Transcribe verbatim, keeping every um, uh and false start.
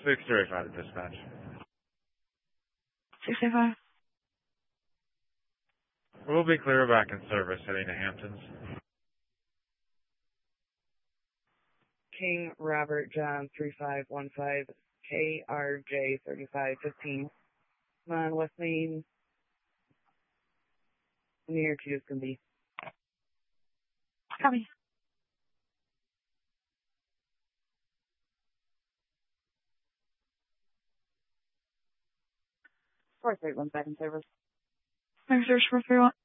six three five to dispatch. six three five. We'll be clear back in service heading to Hamptons. King Robert John three five one five K R J thirty-five fifteen. Come on, West Main. Near to can be. Copy. four three one five in service. Next search for three one.